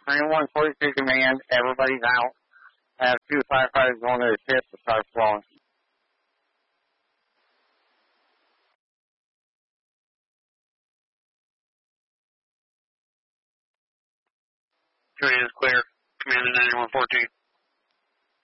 9142 command, everybody's out. I have 2 firefighters going to the ship to start flowing. Is clear. Command to 9114.